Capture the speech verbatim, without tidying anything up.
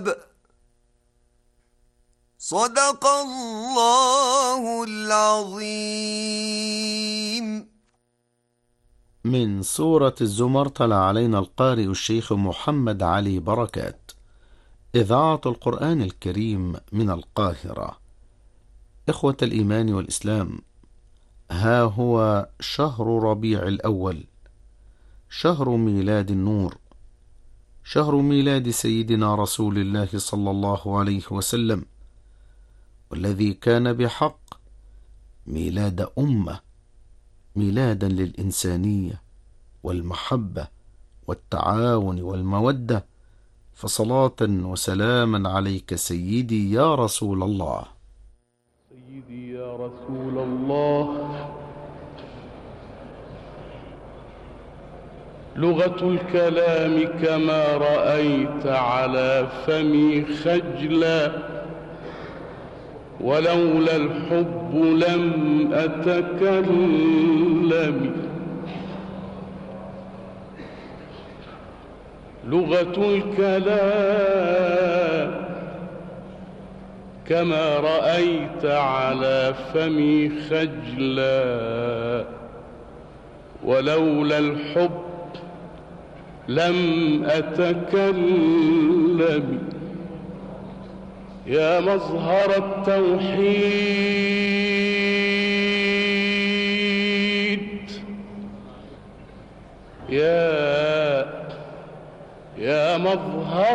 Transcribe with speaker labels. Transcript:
Speaker 1: صدق الله العظيم.
Speaker 2: من سورة الزمر طلع علينا القارئ الشيخ محمد علي بركات، إذاعة القرآن الكريم من القاهرة. إخوة الإيمان والإسلام، ها هو شهر ربيع الأول، شهر ميلاد النور، شهر ميلاد سيدنا رسول الله صلى الله عليه وسلم، والذي كان بحق ميلاد أمة، ميلادا للإنسانية والمحبة والتعاون والمودة. فصلاة وسلاما عليك سيدي يا رسول الله.
Speaker 3: سيدي يا رسول الله، لغة الكلام كما رأيت على فمي خجلا، ولولا الحب لم أتكلم. لغة الكلام كما رأيت على فمي خجلا، ولولا الحب لم أتكلم. يا مظهر التوحيد، يا يا مظهر